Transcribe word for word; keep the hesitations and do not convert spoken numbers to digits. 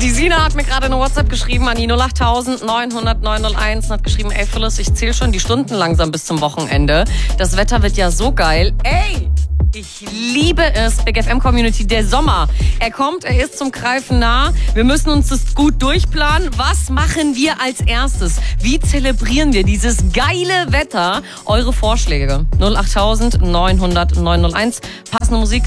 Die Sina hat mir gerade eine WhatsApp geschrieben an die null acht neun null null neun null eins und hat geschrieben, ey Phyllis, ich zähle schon die Stunden langsam bis zum Wochenende. Das Wetter wird ja so geil. Ey, ich liebe es, Big F M Community, der Sommer. Er kommt, er ist zum Greifen nah. Wir müssen uns das gut durchplanen. Was machen wir als erstes? Wie zelebrieren wir dieses geile Wetter? Eure Vorschläge null acht neun null null neun null eins. Passende Musik